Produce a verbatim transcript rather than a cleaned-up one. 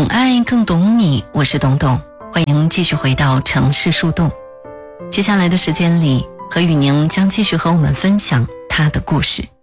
懂爱更懂你，我是董董，欢迎继续回到城市树洞。接下来的时间里，何雨宁将继续和我们分享她的故事。